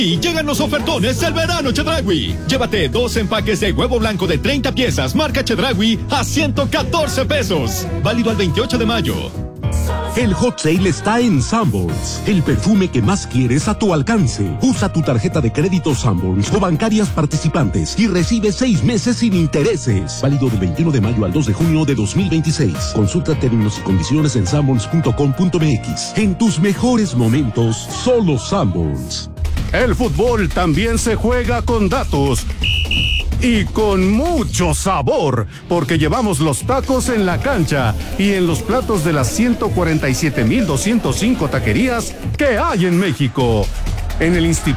Y llegan los ofertones del verano Chedraui. Llévate 2 empaques de huevo blanco de 30 piezas marca Chedraui a 114 pesos. Válido al 28 de mayo. El hot sale está en Sanborns. El perfume que más quieres a tu alcance. Usa tu tarjeta de crédito Sanborns o bancarias participantes y recibe 6 meses sin intereses. Válido del 21 de mayo al 2 de junio de 2026. Consulta términos y condiciones en sanborns.com.mx. En tus mejores momentos, solo Sanborns. El fútbol también se juega con datos y con mucho sabor, porque llevamos los tacos en la cancha y en los platos de las 147,205 taquerías que hay en México. En el Instituto